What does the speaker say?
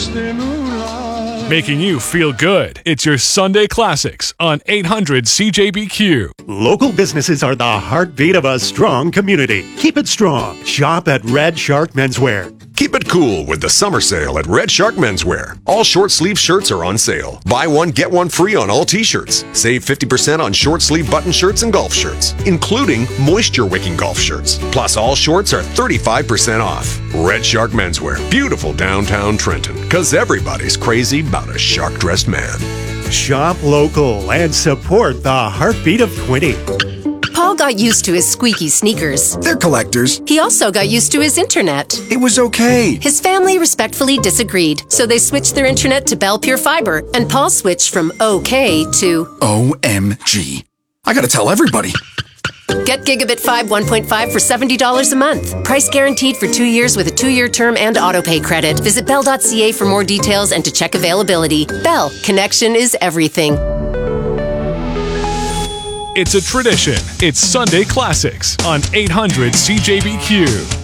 Making you feel good. It's your Sunday Classics on 800 CJBQ. Local businesses are the heartbeat of a strong community. Keep it strong. Shop at Red Shark Menswear. Keep it cool with the summer sale at Red Shark Menswear. All short sleeve shirts are on sale. Buy one, get one free on all t-shirts. Save 50% on short sleeve button shirts and golf shirts, including moisture wicking golf shirts. Plus, all shorts are 35% off. Red Shark Menswear. Beautiful downtown Trenton. Because everybody's crazy about a shark-dressed man. Shop local and support the heartbeat of Quinte. Paul got used to his squeaky sneakers. They're collectors. He also got used to his internet. It was okay. His family respectfully disagreed, so they switched their internet to Bell Pure Fiber, and Paul switched from okay to OMG. I gotta tell everybody. Get Gigabit 5 1.5 for $70 a month. Price guaranteed for 2 years with a 2-year term and autopay credit. Visit Bell.ca for more details and to check availability. Bell, connection is everything. It's a tradition. It's Sunday Classics on 800 CJBQ.